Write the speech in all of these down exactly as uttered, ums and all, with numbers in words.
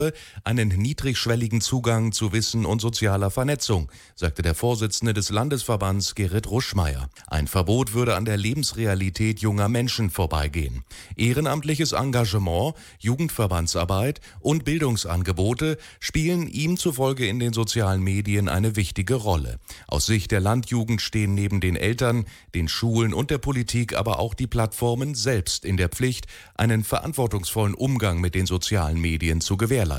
einen niedrigschwelligen Zugang zu Wissen und sozialer Vernetzung, sagte der Vorsitzende des Landesverbands Gerrit Ruschmeier. Ein Verbot würde an der Lebensrealität junger Menschen vorbeigehen. Ehrenamtliches Engagement, Jugendverbandsarbeit und Bildungsangebote spielen ihm zufolge in den sozialen Medien eine wichtige Rolle. Aus Sicht der Landjugend stehen neben den Eltern, den Schulen und der Politik aber auch die Plattformen selbst in der Pflicht, einen verantwortungsvollen Umgang mit den sozialen Medien zu gewährleisten.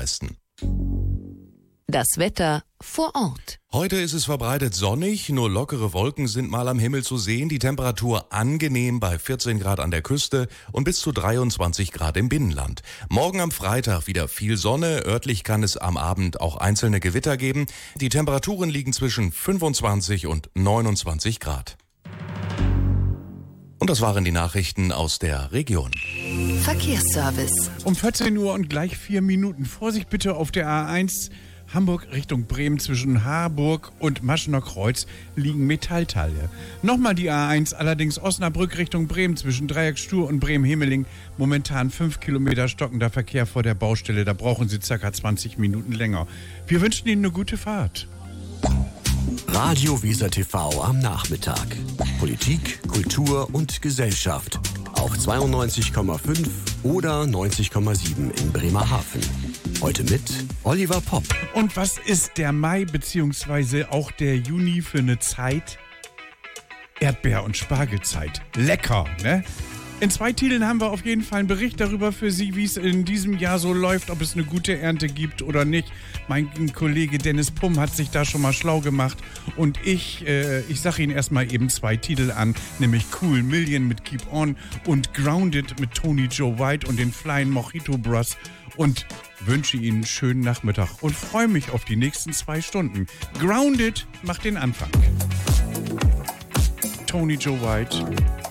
Das Wetter vor Ort. Heute ist es verbreitet sonnig, nur lockere Wolken sind mal am Himmel zu sehen. Die Temperatur angenehm bei vierzehn Grad an der Küste und bis zu dreiundzwanzig Grad im Binnenland. Morgen am Freitag wieder viel Sonne, örtlich kann es am Abend auch einzelne Gewitter geben. Die Temperaturen liegen zwischen fünfundzwanzig und neunundzwanzig Grad. Und das waren die Nachrichten aus der Region. Verkehrsservice. Um vierzehn Uhr und gleich vier Minuten. Vorsicht bitte auf der A eins Hamburg Richtung Bremen zwischen Harburg und Maschener Kreuz liegen Metallteile. Nochmal die A eins, allerdings Osnabrück Richtung Bremen zwischen Dreiecksstuhr und Bremen-Hemeling. Momentan fünf Kilometer stockender Verkehr vor der Baustelle. Da brauchen Sie circa zwanzig Minuten länger. Wir wünschen Ihnen eine gute Fahrt. Radio Weser T V am Nachmittag. Politik, Kultur und Gesellschaft. Auf zweiundneunzig Komma fünf oder neunzig Komma sieben in Bremerhaven. Heute mit Oliver Popp. Und was ist der Mai bzw. auch der Juni für eine Zeit? Erdbeer- und Spargelzeit. Lecker, ne? In zwei Titeln haben wir auf jeden Fall einen Bericht darüber für Sie, wie es in diesem Jahr so läuft, ob es eine gute Ernte gibt oder nicht. Mein Kollege Dennis Pumm hat sich da schon mal schlau gemacht und ich, äh, ich sage Ihnen erstmal eben zwei Titel an, nämlich Cool Million mit Keep On und Grounded mit Tony Joe White und den Flying Mojito Bros. Und wünsche Ihnen einen schönen Nachmittag und freue mich auf die nächsten zwei Stunden. Grounded macht den Anfang. Tony Joe White.